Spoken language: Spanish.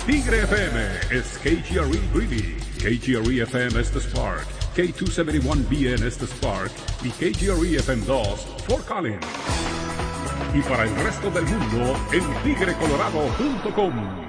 Tigre FM is KGRE Greeley, KGRE FM Estes Park, K271BN Estes Park y KGRE FM 2 Fort Collins. Y para el resto del mundo en tigrecolorado.com.